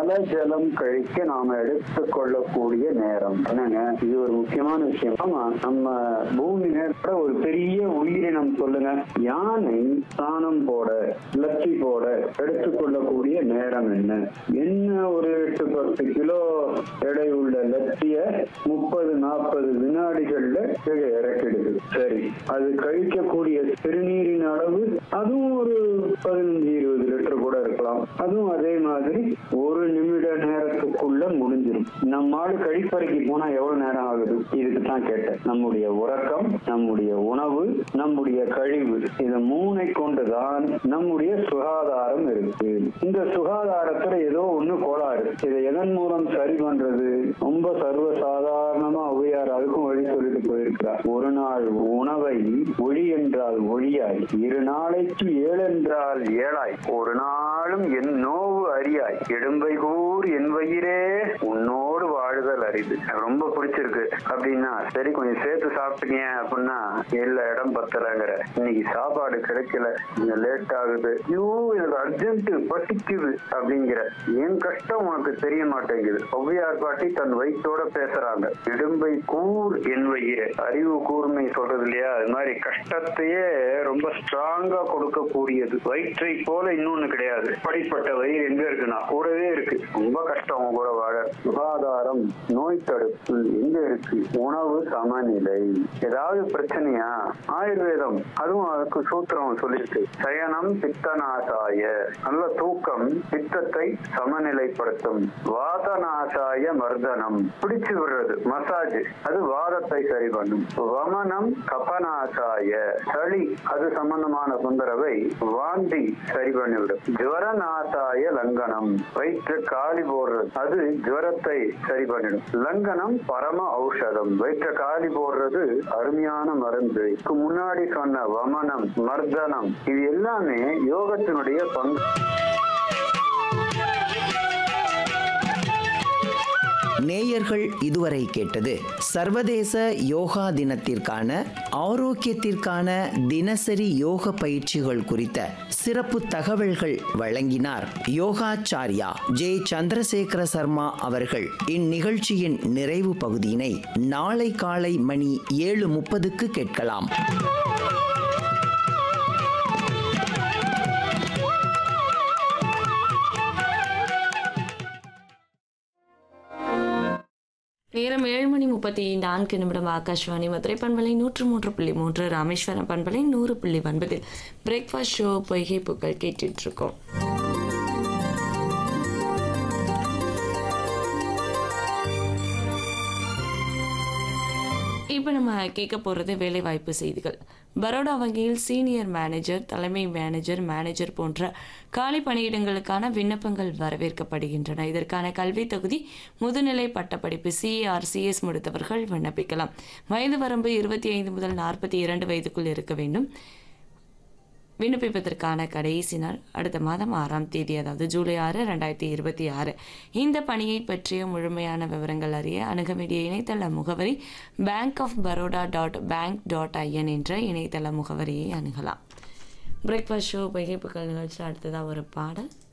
மலஜலம் கழிக்க நாம எடுத்துக்கொள்ளக்கூடிய நேரம் என்னங்க? இது ஒரு முக்கியமான விஷயம். ஆமா, நம்ம பூமி நேரத்துல ஒரு பெரிய உயிரினம் சொல்லுங்க, யானை ஸ்நானம் போட லத்தி போட எடுத்துக்கொள்ளக்கூடிய நேரம் என்ன? ஒரு 8-10 கிலோ எடை உள்ள லத்திய 30-40 வினாடிகள்ல இறக்கிடுது. சரி, அது கழிக்கக்கூடிய சிறுநீரின் அளவு அதுவும் ஒரு 15-20 லிட்டர் கூட இருக்கலாம். அதுவும் அதே மாதிரி ஒரு நிமிட நேரத்துக்குள்ள முடிஞ்சிடும். நம்மாடு கழிப்பறைக்கு போனா எவ்வளவு நேரம் ஆகுது? இதுக்கு தான் கேட்டேன். நம்முடைய உறக்கம், நம்முடைய உணவு, நம்முடைய கழிவு, இதை மூணை கொண்டுதான் நம்முடைய சுகாதாரம் இருக்கு. இந்த சுகாதாரத்துல ஏதோ ஒண்ணு கோளாறு. இதை எதன் மூலம் சரி பண்றது? ரொம்ப சர்வசாதாரணமா ஔவையார் அதுக்கும் வழி சொல்லிட்டு போயிருக்கிறார். ஒரு நாள் உணவை ஒளி என்றால் ஒளியாய், 2 நாளைக்கு 7 என்றால் 7ஆய், ஒரு நாளும் என் நோவு அறியாய், இடும்பை கூர் என் வயிறே உன்னோடு வாழுதல் அரிது. ரொம்ப பிடிச்சிருக்கு அப்படின்னா சரி, கொஞ்சம் சேர்த்து சாப்பிட்டீங்க அப்படின்னா இல்ல இடம் பத்தலங்கிற, இன்னைக்கு சாப்பாடு கிடைக்கல, கொஞ்சம் லேட் ஆகுது, ஐயோ எனக்கு அர்ஜென்ட் பசிக்குது அப்படிங்கிற, என் கஷ்டம் உனக்கு தெரிய மாட்டேங்குது. ஔவையார் பாட்டி தன் வயிற்றோட பேசுறாங்க. இடும்பை கூர் என் வயிறு, அறிவு கூர்மை சொல்றது இல்லையா? அது மாதிரி கஷ்டத்தையே ரொம்ப ஸ்ட்ராங்கா கொடுக்கக்கூடியது. வயிற்றை போல இன்னொன்னு கிடையாது. படிப்பட்ட வயிறு எங்க இருக்குன்னா கூடவே இருக்கு. ரொம்ப கஷ்டம் உங்க கூட வாழ. சுகாதாரம், நோய் தடுப்பு எங்க இருக்கு? உணவு சமநிலை. ஏதாவது பிரச்சனையா? ஆயுர்வேதம் அதுவும் அதுக்கு சூத்திரம் சொல்லிருக்கு. சயனம் பித்தநாசாய, நல்ல தூக்கம் பித்தத்தை சமநிலைப்படுத்தும். வாதநாசாய மர்தனம், பிடிச்சு விடுறது மசாஜ், அது வாதத்தை சரி பண்ணும். வமனம் கபநாசாய, சளி அது சம்பந்தமான தொந்தரவை வாந்தி சரி பண்ணிவிடும். ஜுவரநாசாய லங்கனம், வயிற்று காலி போடுறது, அது ஜுவரத்தை சரி பண்ணிடும். லங்கனம் பரம ஔஷதம், வயிற்று காலி போடுறது அருமையான மருந்து. முன்னாடி சொன்ன வமனம், மர்தனம், இது எல்லாமே யோகத்தினுடைய பங்கு. நேயர்கள் இதுவரை கேட்டது சர்வதேச யோகா தினத்திற்கான ஆரோக்கியத்திற்கான தினசரி யோக பயிற்சிகள் குறித்த சிறப்பு தகவல்கள் வழங்கினார் யோகாச்சாரியா ஜே சந்திரசேகர சர்மா அவர்கள். இந்நிகழ்ச்சியின் நிறைவு பகுதியினை நாளை காலை மணி 7:30க்கு கேட்கலாம். நேரம் 7:34 ஆகாஷ்வாணி மதுரை பண்பலை 103.3, ராமேஸ்வரம் பண்பலை 100.9 பிரேக்ஃபாஸ்ட் ஷோ பொய்கை பூக்கள் கேட்டுட்டு இருக்கோம். இப்போ நம்ம கேட்க போகிறது வேலைவாய்ப்பு செய்திகள். பரோடா வங்கியில் சீனியர் மேனேஜர், தலைமை மேனேஜர், மேனேஜர் போன்ற காலி பணியிடங்களுக்கான விண்ணப்பங்கள் வரவேற்கப்படுகின்றன. இதற்கான கல்வி தகுதி முதுநிலை பட்டப்படிப்பு CAR/CS முடித்தவர்கள் விண்ணப்பிக்கலாம். வயது வரம்பு 25 முதல் 42 வயதுக்குள் இருக்க வேண்டும். விண்ணப்பிப்பதற்கான கடைசி நாள் அடுத்த மாதம் 6ஆம் தேதி, அதாவது ஜூலை 6, 2026. இந்த பணியை பற்றிய முழுமையான விவரங்கள் அறிய அணுக வேண்டிய இணையதள முகவரி bankofbaroda.bank.in என்ற இணையதள முகவரியை அணுகலாம். பிரேக்ஃபாஸ்ட் ஷோ பொய்கை பூக்கள் நிகழ்ச்சியில் அடுத்ததாக ஒரு பாடல்.